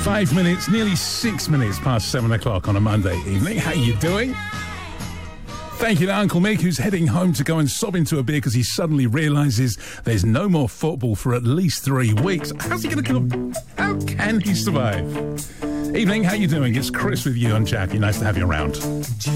5 minutes, nearly 6 minutes past 7 o'clock on a Monday evening. How you doing? Thank you to Uncle Mick, who's heading home to go and sob into a beer because he suddenly realises there's no more football for at least 3 weeks. How's he going to... How can he survive? Evening, how you doing? It's Chris with you and Jackie. Nice to have you around.